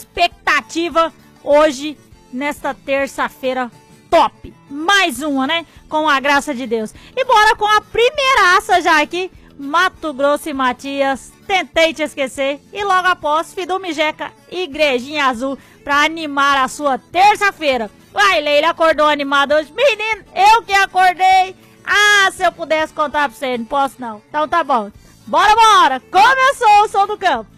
expectativa hoje, nesta terça-feira top. Mais uma, né? Com a graça de Deus. E bora com a primeiraça já aqui. Mato Grosso e Matias, Tentei Te Esquecer. E logo após, Fidume Jeca, Igrejinha Azul, pra animar a sua terça-feira. Vai, Leila, acordou animada hoje? Menino, eu que acordei. Ah, se eu pudesse contar pra você, não posso não. Então tá bom. Bora, bora. Começou o Som do Campo.